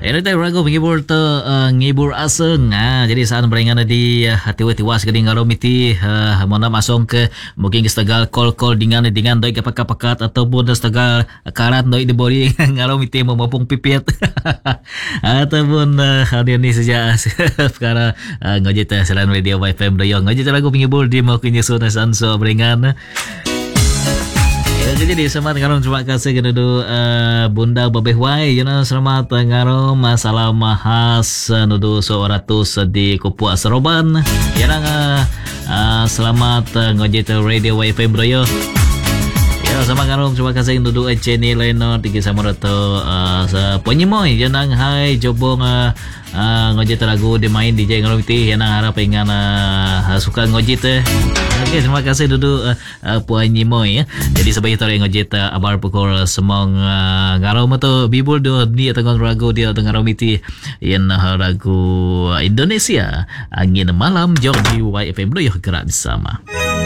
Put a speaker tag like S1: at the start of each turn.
S1: Ini tayo rago menghibur tu ngibur aseng. Jadi saat berengan di tiwas keding ngaro miti mana masong ke mungkin setagal call dengan doi kapakat ataupun setagal karat doi di body ngaro miti memopong pipit ataupun hadir ni saja sekarang ngojit selain radio YFM Doyong ngojit rago menghibur di mau kinyesun sanso berengan. Jadi selamat ngarom terima kasih kepada Bunda Babeh Wai selamat ngarom masalah mahas nudu 100 di Kupu Asroban selamat ngojit radio YFM Broyo sama ngarom terima kasih nudu Jenny Lenor tinggi sama rato penyimoy janang hai jobong ngojit lagu dimain DJ ngarom ti yang harap pengen suka ngojit Okey, terima kasih duduk Puan Nyimoy ya. Jadi sebagai tahu yang ngojit abar pukul semong ngarom tu bibul do ni tengah ragu dia tengah romiti yang ragu Indonesia angin malam jauh di YFM Doyong gerak bersama.